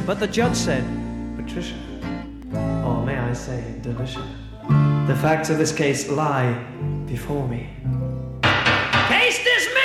But the judge said, Patricia, or may I say, Delicia, the facts of this case lie before me. Case dismissed!